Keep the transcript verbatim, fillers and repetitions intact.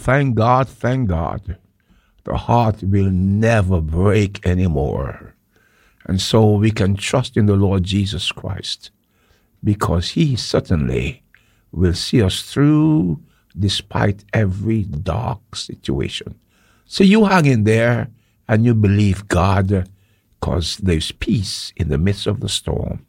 thank God, thank God. The heart will never break anymore. And so we can trust in the Lord Jesus Christ because he certainly will see us through despite every dark situation. So you hang in there and you believe God because there's peace in the midst of the storm.